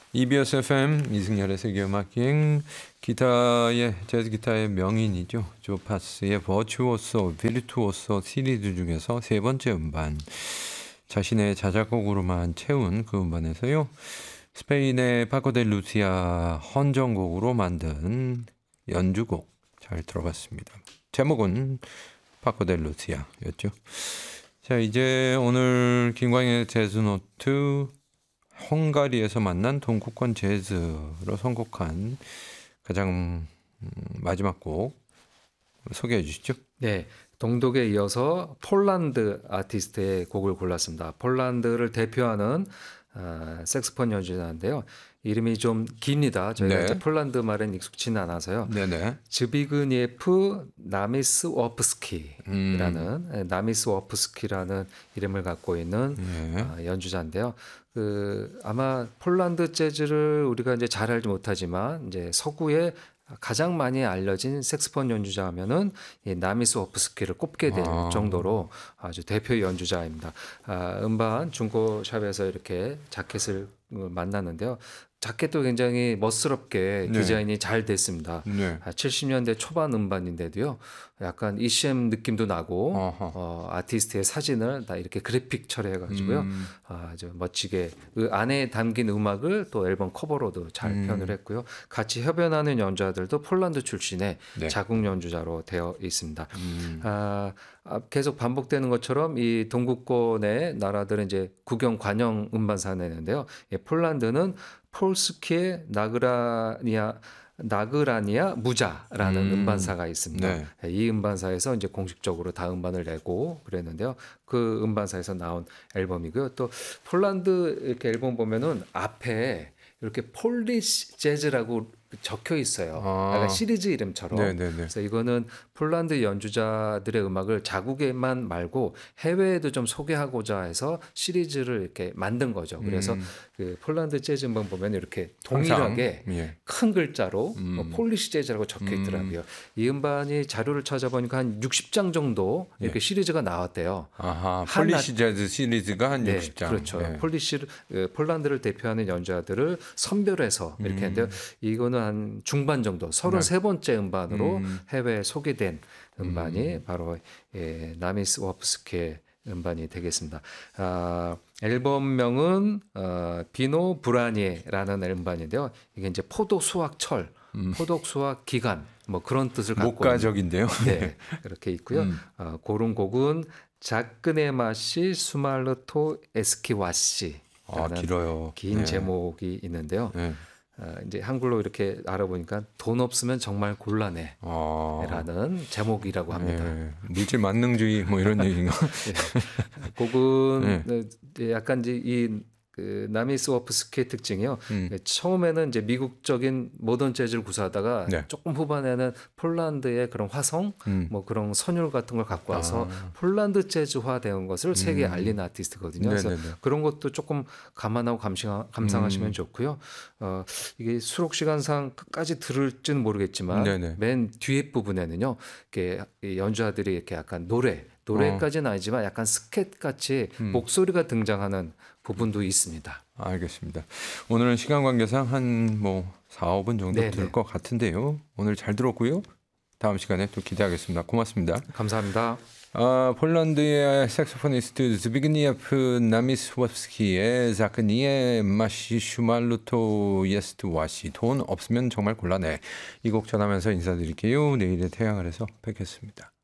EBS FM 이승열의 세계음악여행 재즈 기타의 명인이죠. 조 파스의 버추오소, 비르투오소 시리즈 중에서 세 번째 음반, 자신의 자작곡으로만 채운 그 음반에서요. 스페인의 파코 데 루시아 헌정곡으로 만든 연주곡 잘 들어봤습니다. 제목은 파코 데 루시아였죠. 자, 이제 오늘 김광의 재즈노트 헝가리에서 만난 동구권 재즈로 선곡한 가장 마지막 곡 소개해 주시죠. 네, 동독에 이어서 폴란드 아티스트의 곡을 골랐습니다. 폴란드를 대표하는 색스폰 연주자인데요. 이름이 좀 깁니다. 저희가 이제 폴란드 말은 익숙치는 않아서요. 즈비그니에프 나미스워프스키라는 나미스워프스키라는 이름을 갖고 있는 연주자인데요. 아마 폴란드 재즈를 우리가 이제 잘 알지 못하지만 이제 서구에 가장 많이 알려진 색스폰 연주자하면은 나미스워프스키를 꼽게 될 정도로 아주 대표 연주자입니다. 음반 중고샵에서 이렇게 자켓을 만났는데요. 자켓도 굉장히 멋스럽게 디자인이 잘 됐습니다. 70년대 초반 음반인데도요. 약간 ECM 느낌도 나고 아티스트의 사진을 다 이렇게 그래픽 처리해가지고요. 아주 멋지게 그 안에 담긴 음악을 또 앨범 커버로도 잘 표현을 했고요. 같이 협연하는 연주자들도 폴란드 출신의 자국 연주자로 되어 있습니다. 계속 반복되는 것처럼 이 동구권의 나라들은 이제 국영 관영 음반사가 내는데요. 폴란드는 폴스키의 나그라니아 무자라는 음반사가 있습니다. 이 음반사에서 이제 공식적으로 다 음반을 내고 그랬는데요. 그 음반사에서 나온 앨범이고요. 또 폴란드 이렇게 앨범 보면은 앞에 이렇게 폴리시 재즈라고 적혀 있어요. 약간 시리즈 이름처럼. 그래서 이거는 폴란드 연주자들의 음악을 자국에만 말고 해외에도 좀 소개하고자 해서 시리즈를 이렇게 만든 거죠. 그래서 그 폴란드 재즈 음반 보면 이렇게 동일하게 큰 글자로 폴리시 재즈라고 적혀 있더라고요. 이 음반이 자료를 찾아보니까 한 60장 정도 이렇게 시리즈가 나왔대요. 폴리시 재즈 시리즈가 한 60장. 그렇죠. 폴란드를 대표하는 연주자들을 선별해서 이렇게 했는데요. 이거는 한 중반 정도 33번째 음반으로 해외에 소개된 음반이 바로 나미스워프스키의 음반이 되겠습니다. 앨범명은 비노 브라니에라는 앨범인데요. 이게 이제 포도 수확철, 포도 수확 기간 뭐 그런 뜻을 갖고 목가적인데요. 네, 그렇게 있고요. 고른 곡은 자크네마시 수말르토 에스키와시 길어요. 긴 제목이 있는데요. 이제 한글로 이렇게 알아보니까 돈 없으면 정말 곤란해라는 제목이라고 합니다. 물질 만능주의 뭐 이런 얘기인가? 곡은 약간 이제 이 그 나미스워프스키의 특징이요. 처음에는 이제 미국적인 모던 재즈를 구사하다가 조금 후반에는 폴란드의 그런 화성, 뭐 그런 선율 같은 걸 갖고 와서 폴란드 재즈화 된 것을 세계에 알린 아티스트거든요. 그래서 그런 것도 조금 감안하고 감상하시면 좋고요. 이게 수록 시간상 끝까지 들을지는 모르겠지만 맨 뒤에 부분에는요, 이렇게 연주자들이 이렇게 약간 노래까지는 아니지만 약간 스캣 같이 목소리가 등장하는 부분도 있습니다. 알겠습니다. 오늘은 시간 관계상 한 4, 5분 정도 들 것 같은데요. 오늘 잘 들었고요. 다음 시간에 또 기대하겠습니다. 고맙습니다. 감사합니다. 폴란드의 색소포니스트 즈비그니에프 나미스워프스키의 자크니에 마시 슈말루토 예스트와시 돈 없으면 정말 곤란해. 이 곡 전하면서 인사드릴게요. 내일의 태양을 해서 뵙겠습니다.